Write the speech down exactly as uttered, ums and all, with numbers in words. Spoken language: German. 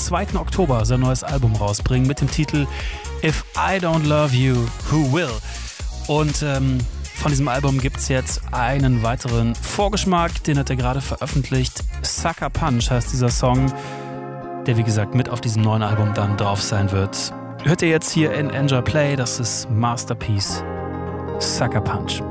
zweiten Oktober sein neues Album rausbringen mit dem Titel If I Don't Love You, Who Will? Und ähm, von diesem Album gibt es jetzt einen weiteren Vorgeschmack, den hat er gerade veröffentlicht. Sucker Punch heißt dieser Song, der wie gesagt mit auf diesem neuen Album dann drauf sein wird. Hört ihr jetzt hier in Enjoy Play, das ist Masterpiece Sucker Punch.